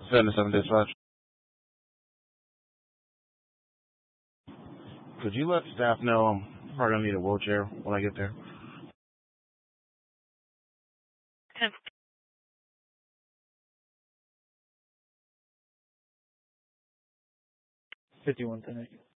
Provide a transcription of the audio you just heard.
77 dispatch. Could you let staff know I'm probably gonna need a wheelchair when I get there? 51 tonight.